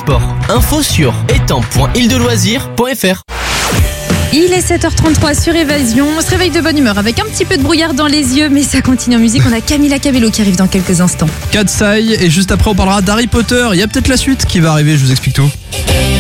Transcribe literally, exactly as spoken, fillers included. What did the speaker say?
sport. Info sur étang point île de loisirs point f r. Il est sept heures trente-trois sur Évasion. On se réveille de bonne humeur avec un petit peu de brouillard dans les yeux, mais ça continue en musique. On a Camila Cabello qui arrive dans quelques instants. Katsai, et juste après on parlera d'Harry Potter. Il y a peut-être la suite qui va arriver, je vous explique tout.